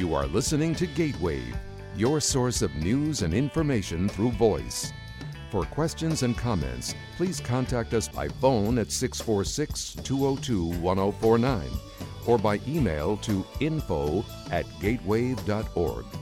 You are listening to Gatewave, your source of news and information through voice. For questions and comments, please contact us by phone at 646-202-1049 or by email to info@gatewave.org.